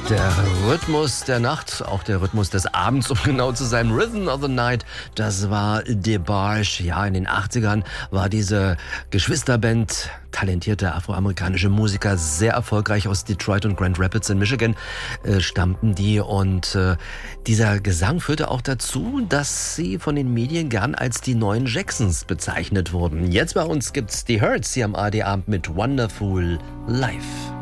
Der Rhythmus der Nacht, auch der Rhythmus des Abends, um genau zu sein. Rhythm of the Night, das war DeBarge. Ja, in den 80ern war diese Geschwisterband, talentierte afroamerikanische Musiker, sehr erfolgreich aus Detroit und Grand Rapids in Michigan stammten die. Und dieser Gesang führte auch dazu, dass sie von den Medien gern als die neuen Jacksons bezeichnet wurden. Jetzt bei uns gibt's die Hurts hier am ARD Abend mit Wonderful Life.